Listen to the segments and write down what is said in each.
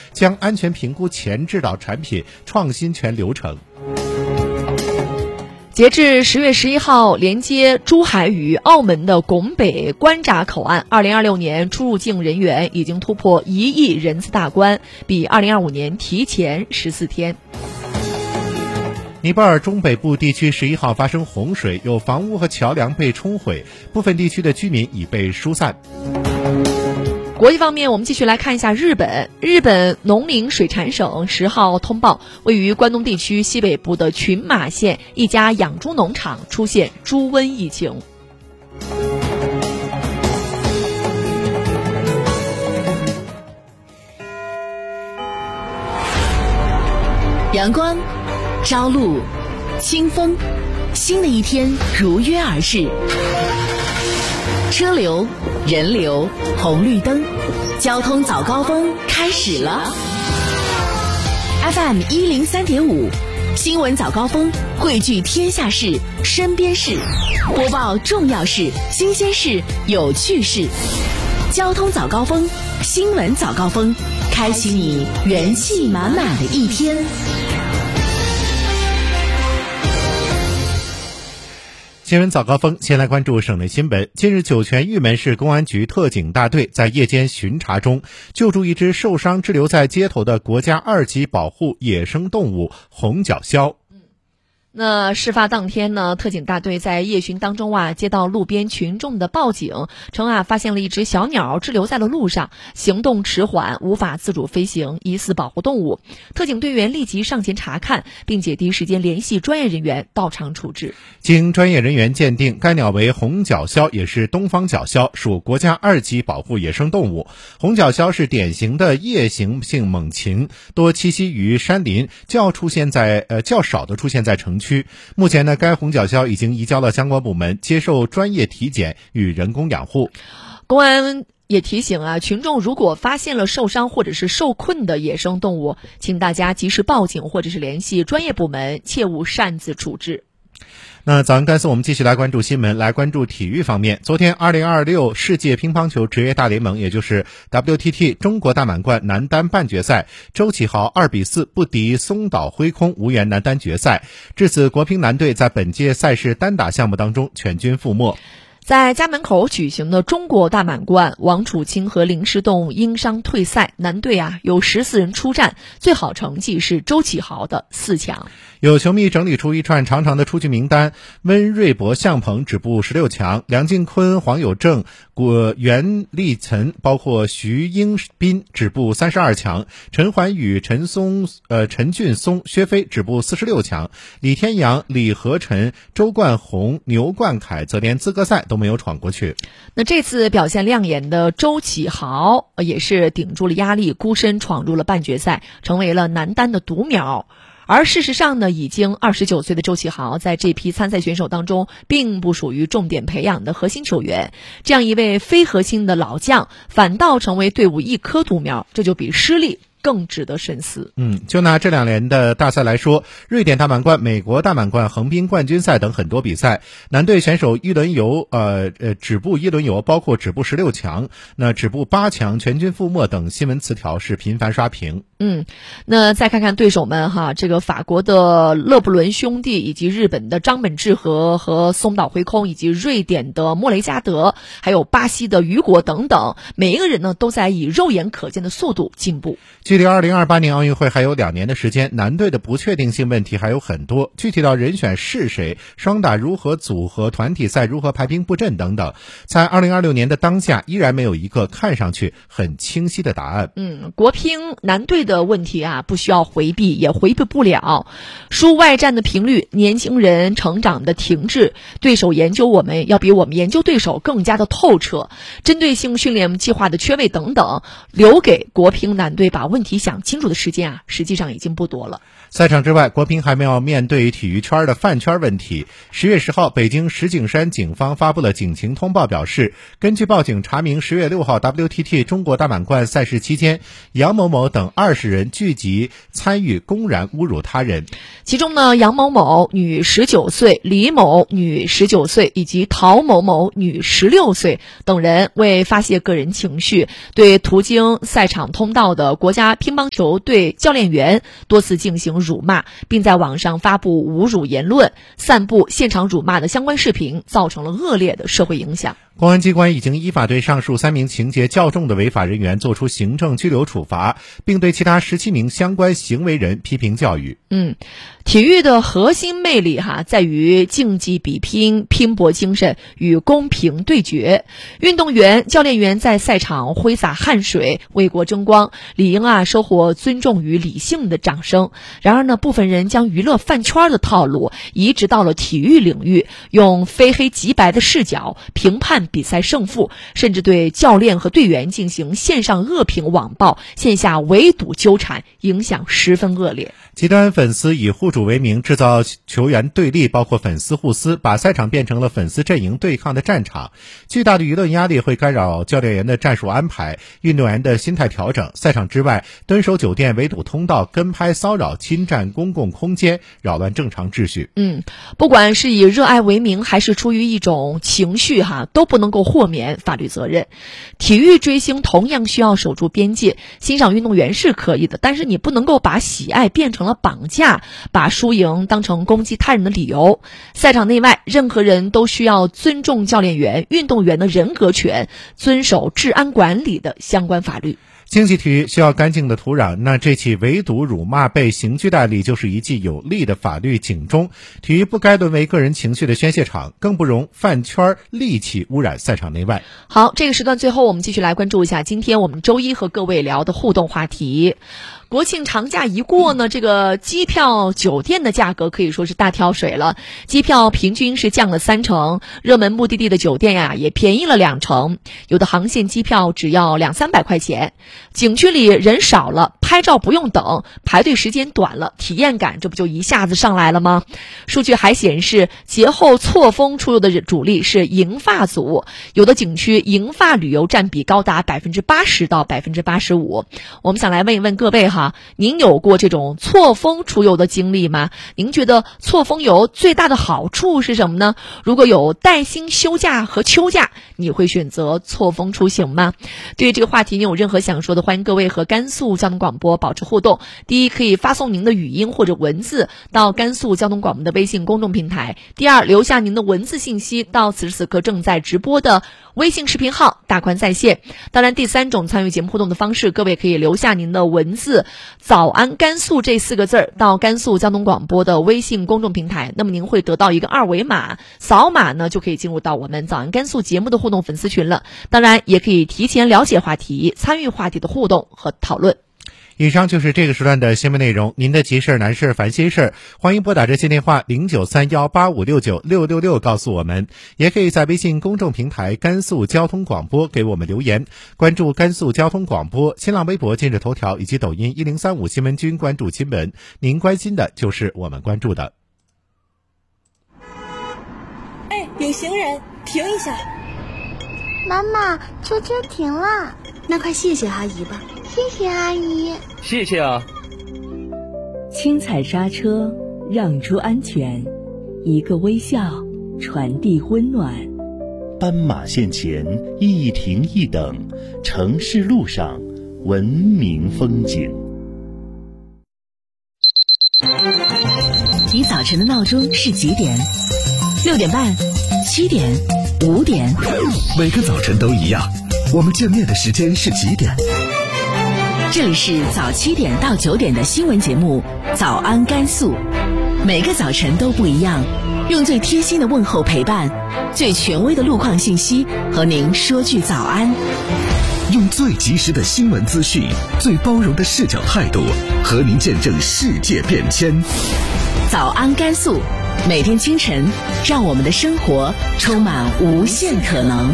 将安全评估前置到产品创新全流程。 截至10月11号，连接珠海与澳门的拱北关闸口岸，2026年出入境人员已经突破1亿人次大关，比2025年提前14天。 尼泊尔中北部地区11号发生洪水，有房屋和桥梁被冲毁，部分地区的居民已被疏散。 国际方面，我们继续来看一下日本。日本农林水产省10号通报，位于关东地区西北部的群马县一家养猪农场出现猪瘟疫情。 阳光，朝露，清风，新的一天如约而至。车流、人流、红绿灯，交通早高峰开始了。FM 103.5，新闻早高峰汇聚天下事、身边事，播报重要事、新鲜事、有趣事。交通早高峰，新闻早高峰，开启你元气满满的一天。 新闻早高峰，先来关注省内新闻。近日，酒泉玉门市公安局特警大队在夜间巡查中，救助一只受伤滞留在街头的国家2级保护野生动物红脚鸮。 那事发当天呢，特警大队在夜巡当中接到路边群众的报警，称发现了一只小鸟滞留在了路上，行动迟缓，无法自主飞行，疑似保护动物。特警队员立即上前查看，并且第一时间联系专业人员到场处置。 经专业人员鉴定，该鸟为红脚鸮，也是东方脚鸮，属国家2级保护野生动物。红脚鸮是典型的夜行性猛禽，多栖息于山林，较少的出现在城区。目前呢，该红脚鸮已经移交了相关部门，接受专业体检与人工养护。 公安也提醒群众如果发现了受伤或者是受困的野生动物，请大家及时报警或者是联系专业部门，切勿擅自处置。 那早安甘肃，我们继续来关注新闻，来关注体育方面。昨天2026世界乒乓球职业大联盟，也就是 WTT 中国大满贯男单半决赛，周启豪2比4不敌松岛辉空，无缘男单决赛。至此，国乒男队在本届赛事单打项目当中全军覆没。 在家门口举行的中国大满贯，王楚钦和林诗栋因伤退赛，男队有14人出战，最好成绩是周启豪的4强。 有球迷整理出一串长长的出局名单，温瑞博、向鹏止步16强，梁靖昆、黄有正、袁立岑包括徐英斌止步32强，陈环宇、陈俊松、薛飞止步46强，李天阳、李和晨、周冠宏、牛冠凯则连资格赛都没有闯过去。 那这次表现亮眼的周启豪也是顶住了压力，孤身闯入了半决赛，成为了男单的独苗。而事实上呢，已经29岁的周启豪在这批参赛选手当中并不属于重点培养的核心球员，这样一位非核心的老将反倒成为队伍一棵独苗，这就比失利更值得深思。 就拿这2年的大赛来说，瑞典大满贯、美国大满贯、横滨冠军赛等很多比赛，男队选手一轮游止步一轮游，包括止步16强，那止步8强、全军覆没等新闻词条是频繁刷屏。 那再看看对手们这个法国的勒布伦兄弟，以及日本的张本智和松岛辉空，以及瑞典的莫雷加德，还有巴西的雨果等等，每一个人呢都在以肉眼可见的速度进步。 距离2028年奥运会还有2年的时间，男队的不确定性问题还有很多，具体到人选是谁、双打如何组合、团体赛如何排兵布阵等等，在2026年的当下依然没有一个看上去很清晰的答案。 国乒男队的问题不需要回避，也回避不了。输外战的频率，年轻人成长的停滞，对手研究我们要比我们研究对手更加的透彻，针对性训练计划的缺位等等，留给国乒男队把问题想清楚的时间实际上已经不多了。 赛场之外，国乒还没有面对体育圈的饭圈问题。10月10号，北京石景山警方发布了警情通报，表示根据报警查明，10月6号 WTT 中国大满贯赛事期间，杨某某等20人聚集参与公然侮辱他人。 其中呢，杨某某女19岁，李某女19岁，以及陶某某女16岁等人为发泄个人情绪，对途经赛场通道的国家家乒乓球队教练员多次进行辱骂，并在网上发布侮辱言论，散布现场辱骂的相关视频，造成了恶劣的社会影响。 公安机关已经依法对上述3名情节较重的违法人员作出行政拘留处罚，并对其他17名相关行为人批评教育。 体育的核心魅力在于竞技比拼、拼搏精神与公平对决。运动员、教练员在赛场挥洒汗水，为国争光，理应收获尊重与理性的掌声。然而呢，部分人将娱乐饭圈的套路移植到了体育领域，用非黑即白的视角评判比赛胜负，甚至对教练和队员进行线上恶评网暴、线下围堵纠缠，影响十分恶劣。 极端粉丝以护主为名制造球员对立，包括粉丝互撕，把赛场变成了粉丝阵营对抗的战场。巨大的舆论压力会干扰教练员的战术安排、运动员的心态调整。赛场之外，蹲守酒店、围堵通道、跟拍骚扰、侵占公共空间，扰乱正常秩序。 不管是以热爱为名，还是出于一种情绪都不能够豁免法律责任。体育追星同样需要守住边界，欣赏运动员是可以的，但是你不能够把喜爱变成了绑架，把输赢当成攻击他人的理由。赛场内外，任何人都需要尊重教练员、运动员的人格权，遵守治安管理的相关法律。 竞技体育需要干净的土壤，那这起围堵辱骂被刑拘的案例就是一记有力的法律警钟。体育不该沦为个人情绪的宣泄场，更不容饭圈戾气污染赛场内外。 好，这个时段最后我们继续来关注一下今天我们周一和各位聊的互动话题。国庆长假一过呢，这个机票、酒店的价格可以说是大跳水了。机票平均是降了3成，热门目的地的酒店也便宜了2成，有的航线机票只要200-300块钱。景区里人少了，拍照不用等，排队时间短了，体验感这不就一下子上来了吗？数据还显示，节后错峰出游的主力是银发族，有的景区银发旅游占比高达80%到85%。我们想来问一问各位您有过这种错峰出游的经历吗？您觉得错峰游最大的好处是什么呢？如果有带薪休假和秋假，你会选择错峰出行吗？对于这个话题，你有任何想说的，欢迎各位和甘肃交通广播保持互动。第一，可以发送您的语音或者文字到甘肃交通广播的微信公众平台；第二，留下您的文字信息到此时此刻正在直播的微信视频号大宽在线。当然，第三种参与节目互动的方式，各位可以留下您的文字早安甘肃这4个字到甘肃交通广播的微信公众平台，那么您会得到一个2维码，扫码呢就可以进入到我们早安甘肃节目的互动粉丝群了。当然也可以提前了解话题，参与话题的互动和讨论。 以上就是这个时段的新闻内容，您的急事难事烦心事，欢迎拨打热线电话093185696666告诉我们，也可以在微信公众平台甘肃交通广播给我们留言，关注甘肃交通广播，新浪微博今日头条以及抖音1035新闻君关注新闻，您关心的就是我们关注的。 哎，有行人，停一下。 妈妈，车车停了。 那快谢谢阿姨吧。 谢谢阿姨。 谢谢啊。 轻踩刹车，让出安全，一个微笑，传递温暖。 斑马线前一停一等，城市路上文明风景。 你早晨的闹钟是几点？6点半、7点、5点。 每个早晨都一样，我们见面的时间是几点？ 这里是早7点到9点的新闻节目《早安甘肃》，每个早晨都不一样，用最贴心的问候陪伴，最权威的路况信息和您说句早安， 用最及时的新闻资讯，最包容的视角态度，和您见证世界变迁。 早安甘肃，每天清晨，让我们的生活充满无限可能。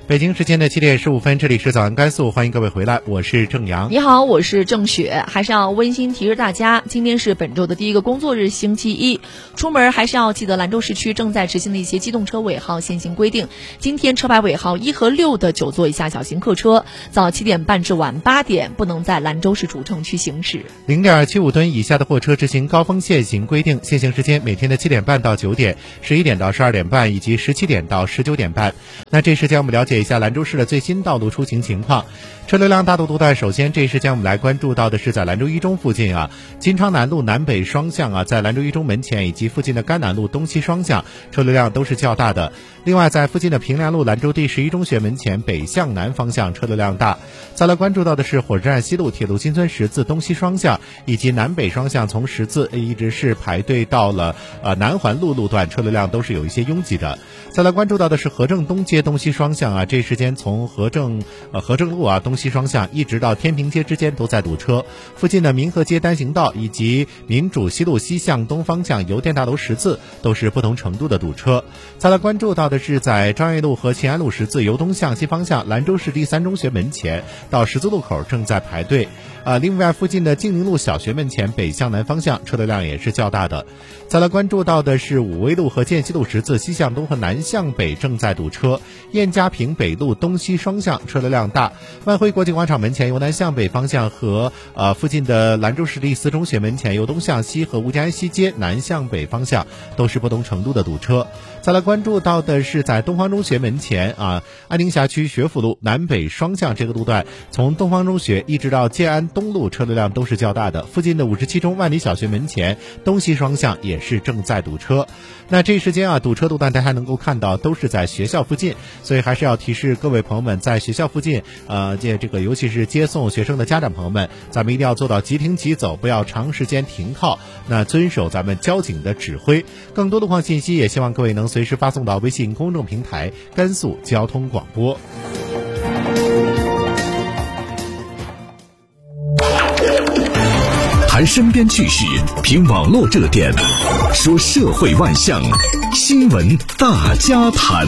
北京时间的7点15分，这里是早安甘肃，欢迎各位回来，我是郑阳。 你好，我是郑雪。还是要温馨提示大家，今天是本周的第一个工作日，星期一，出门还是要记得兰州市区正在执行的一些机动车尾号限行规定。今天车牌尾号1和6的9座以下小型客车，早7点半至晚8点不能在兰州市主城区行驶。 0.75吨以下的货车执行高峰限行规定，限行时间每天的7点半到9点，11点到12点半以及17点到19点半。那这时间我们了解一下兰州市的最新道路出行情况。车流量大度路段，首先这一时间我们来关注到的是在兰州一中附近金昌南路南北双向在兰州一中门前以及附近的甘南路东西双向车流量都是较大的。另外在附近的平凉路兰州第11中学门前北向南方向车流量大。再来关注到的是火车站西路铁路新村十字东西双向以及南北双向从十字一直是排队到了南环路路段，车流量都是有一些拥挤的。再来关注到的是和正东街东西双向这时间从和正路东西双向一直到天平街之间都在堵车，附近的民和街单行道以及民主西路西向东方向邮电大楼十字都是不同程度的堵车。再来关注到的是在张掖路和秦安路十字由东向西方向兰州市第3中学门前到十字路口正在排队。另外附近的静宁路小学门前北向南方向车流量也是较大的。再来关注到的是武威路和建西路十字西向东和南向北正在堵车，燕家坪北路东西双向车流量大。万辉国际广场门前由南向北方向和附近的兰州市第4中学门前由东向西和吴家安西街南向北方向都是不同程度的堵车。再来关注到的是在东方中学门前安宁辖区学府路南北双向这个路段，从东方中学一直到建安东路车流量都是较大的。附近的57中万里小学门前东西双向也是正在堵车。那这一时间堵车路段大家能够看到都是在学校附近，所以还是要提示各位朋友们，在学校附近尤其是接送学生的家长朋友们，咱们一定要做到即停即走，不要长时间停靠，那遵守咱们交警的指挥。更多路况信息也希望各位能随时发送到微信公众平台甘肃交通广播。 谈身边趣事，评网络热点，说社会万象，新闻大家谈。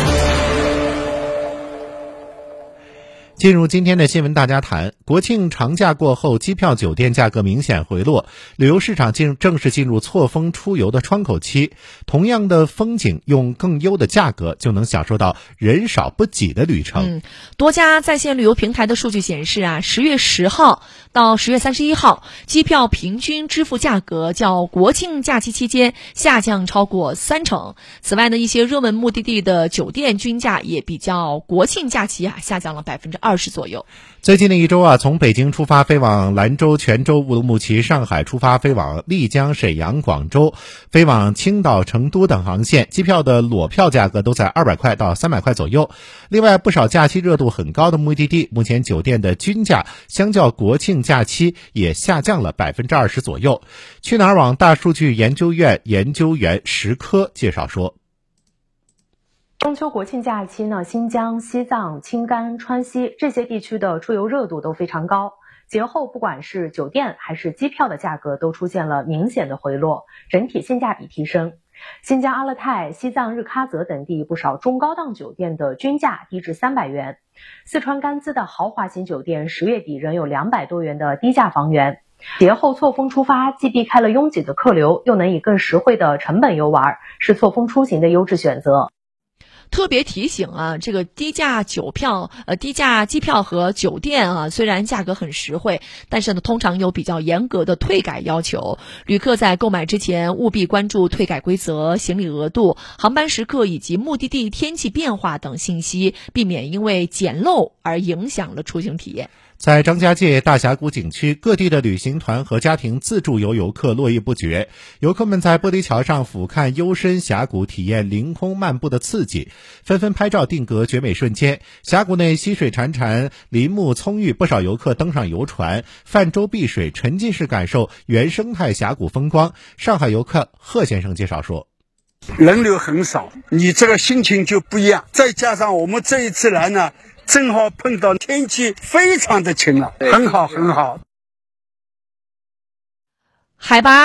进入今天的新闻大家谈，国庆长假过后，机票酒店价格明显回落，旅游市场正式进入错峰出游的窗口期。同样的风景，用更优的价格就能享受到人少不挤的旅程。 多家在线旅游平台的数据显示10月10号到10月31号，机票平均支付价格较国庆假期期间下降超过30%。此外呢，一些热门目的地的酒店均价也比较国庆假期下降了20%左右。 最近的一周从北京出发飞往兰州、泉州、乌鲁木齐、上海出发飞往丽江、沈阳、广州，飞往青岛、成都等航线，机票的裸票价格都在200块到300块左右。另外，不少假期热度很高的目的地，目前酒店的均价相较国庆假期也下降了20%左右。去哪儿网大数据研究院研究员石科介绍说， 中秋国庆假期呢，新疆、西藏、青甘、川西这些地区的出游热度都非常高。节后不管是酒店还是机票的价格都出现了明显的回落，整体性价比提升。新疆阿勒泰、西藏日喀则等地不少中高档酒店的均价低至300元。四川甘孜的豪华型酒店10月底仍有200多元的低价房源。节后错峰出发，既避开了拥挤的客流，又能以更实惠的成本游玩，是错峰出行的优质选择。 特别提醒这个低价机票和酒店虽然价格很实惠，但是呢，通常有比较严格的退改要求。旅客在购买之前务必关注退改规则、行李额度、航班时刻以及目的地天气变化等信息，避免因为捡漏而影响了出行体验。 在张家界大峡谷景区，各地的旅行团和家庭自助游客络绎不绝。游客们在玻璃桥上俯瞰幽深峡谷，体验凌空漫步的刺激，纷纷拍照定格绝美瞬间。峡谷内溪水潺潺，林木葱郁，不少游客登上游船，泛舟碧水，沉浸式感受原生态峡谷风光。上海游客贺先生介绍说， 人流很少，你这个心情就不一样。再加上我们这一次来呢，正好碰到天气非常的晴朗，很好很好。 海拔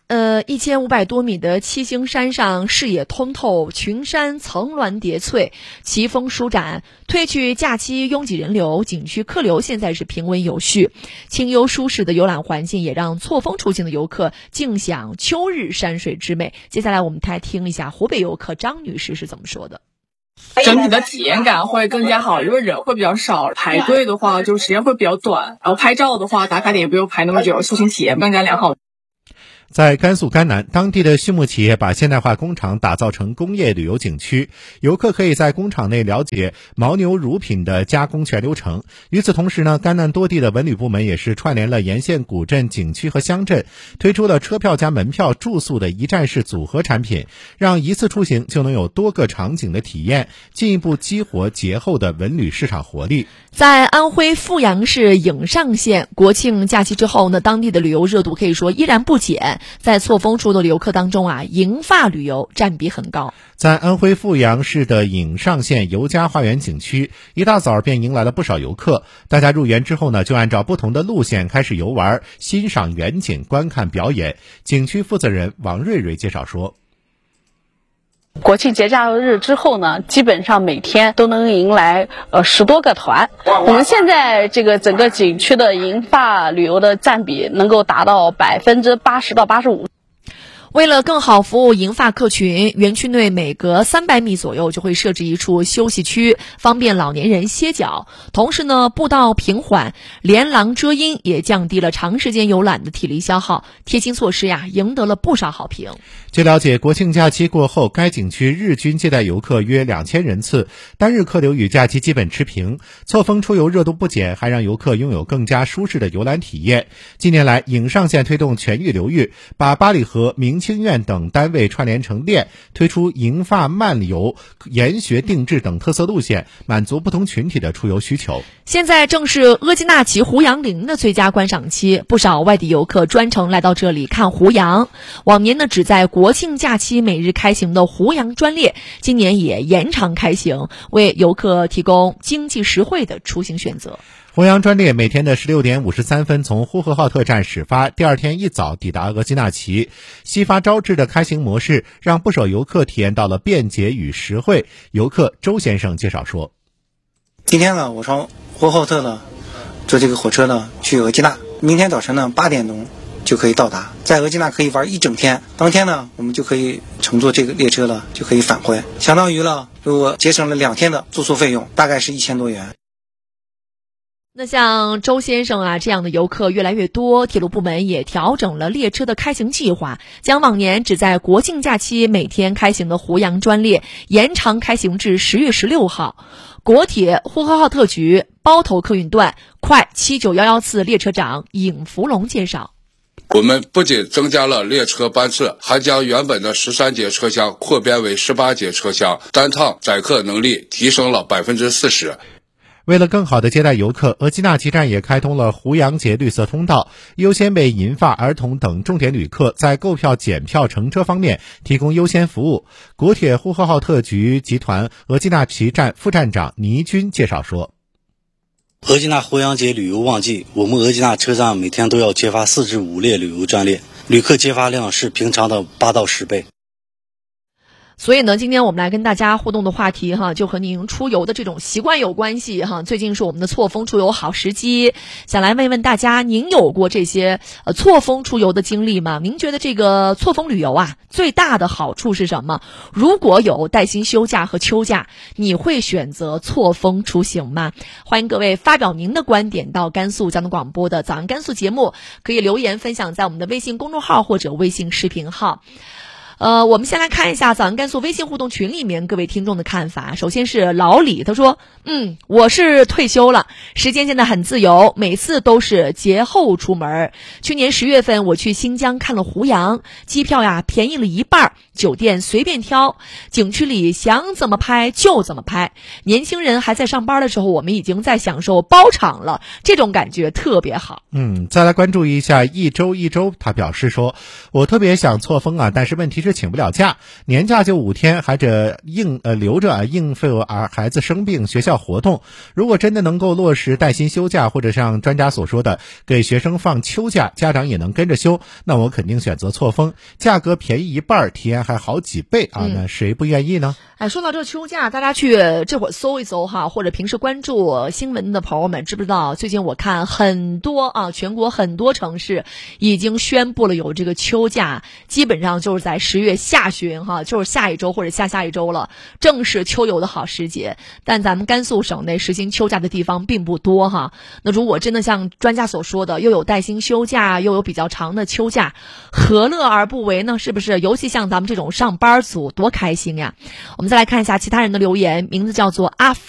1500多米的七星山上视野通透，群山层峦叠翠，奇峰舒展。褪去假期拥挤人流，景区客流现在是平稳有序，清幽舒适的游览环境也让错峰出行的游客尽享秋日山水之美。接下来我们来听一下湖北游客张女士是怎么说的。 整体的体验感会更加好，因为人会比较少，排队的话就时间会比较短，然后拍照的话打卡点也不用排那么久，出行体验更加良好。 在甘肃甘南，当地的畜牧企业把现代化工厂打造成工业旅游景区，游客可以在工厂内了解牦牛乳品的加工全流程。与此同时呢，甘南多地的文旅部门也是串联了沿线古镇、景区和乡镇，推出了车票加门票、住宿的一站式组合产品，让一次出行就能有多个场景的体验，进一步激活节后的文旅市场活力。 在安徽阜阳市颍上县，国庆假期之后呢，当地的旅游热度可以说依然不减。在错峰出的游客当中啊，银发旅游占比很高。 在安徽阜阳市的颍上县尤家花园景区，一大早便迎来了不少游客。大家入园之后呢，就按照不同的路线开始游玩，欣赏远景，观看表演。景区负责人王瑞瑞介绍说， 国庆节假日之后呢，基本上每天都能迎来10多个团。我们现在这个整个景区的银发旅游的占比能够达到80%到85%。 为了更好服务银发客群，园区内每隔300米左右就会设置一处休息区，方便老年人歇脚。同时呢，步道平缓，连廊遮阴，也降低了长时间游览的体力消耗。贴心措施呀，赢得了不少好评。 据了解，国庆假期过后，该景区日均接待游客约2000人次，单日客流与假期基本持平。错峰出游热度不减，还让游客拥有更加舒适的游览体验。近年来，颍上县推动全域流域，把八里河、明清苑等单位串联成链，推出银发慢游、研学定制等特色路线，满足不同群体的出游需求。 现在正是额济纳旗胡杨林的最佳观赏期，不少外地游客专程来到这里看胡杨。往年呢，只在国庆假期每日开行的胡杨专列，今年也延长开行，为游客提供经济实惠的出行选择。 胡杨专列每天的16点53分从呼和浩特站始发，第二天一早抵达额济纳旗。西发招致的开行模式让不少游客体验到了便捷与实惠。游客周先生介绍说， 今天呢，我从呼和浩特呢坐这个火车呢去额济纳，明天早晨呢8点钟就可以到达，在额济纳可以玩一整天。当天呢，我们就可以乘坐这个列车了，就可以返回，相当于了我节省了2天的住宿费用，大概是1000多元。 那像周先生啊这样的游客越来越多，铁路部门也调整了列车的开行计划，将往年只在国庆假期每天开行的胡杨专列延长开行至10月16号。国铁呼和浩特局包头客运段快79114次列车长尹福龙介绍， 我们不仅增加了列车班次，还将原本的13节车厢扩编为18节车厢，单趟载客能力提升了40%。 为了更好地接待游客，额济纳旗站也开通了胡杨节绿色通道，优先为银发、儿童等重点旅客在购票、检票、乘车方面提供优先服务。国铁呼和浩特局集团额济纳旗站副站长倪军介绍说， 额济纳胡杨节旅游旺季，我们额济纳车站每天都要接发4至5列旅游专列，旅客接发量是平常的8到10倍。 所以呢，今天我们来跟大家互动的话题哈，就和您出游的这种习惯有关系哈。最近是我们的错峰出游好时机，想来问问大家，您有过这些错峰出游的经历吗？您觉得这个错峰旅游啊，最大的好处是什么？如果有带薪休假和秋假，你会选择错峰出行吗？欢迎各位发表您的观点到甘肃交通广播的早安甘肃节目，可以留言分享在我们的微信公众号或者微信视频号。我们先来看一下早安甘肃微信互动群里面各位听众的看法。首先是老李，他说我是退休了，时间现在很自由，每次都是节后出门。去年10月份我去新疆看了胡杨，机票呀便宜了1半，酒店随便挑，景区里想怎么拍就怎么拍。年轻人还在上班的时候，我们已经在享受包场了，这种感觉特别好。 再来关注一下一周，他表示说，我特别想错峰啊，但是问题是是请不了假，年假就5天，还得留着应付孩子生病、学校活动。如果真的能够落实带薪休假，或者像专家所说的给学生放秋假，家长也能跟着休，那我肯定选择错峰，价格便宜1半，体验还好几倍啊！那谁不愿意呢？ 说到这秋假，大家去这会儿搜一搜哈，或者平时关注新闻的朋友们，知不知道最近我看很多全国很多城市已经宣布了有这个秋假，基本上就是在10月下旬哈，就是下一周或者下一周了，正是秋游的好时节。但咱们甘肃省内实行秋假的地方并不多哈。那如果真的像专家所说的，又有带薪休假，又有比较长的秋假，何乐而不为呢？是不是？尤其像咱们这种上班族，多开心呀！我们再来看一下其他人的留言，名字叫做阿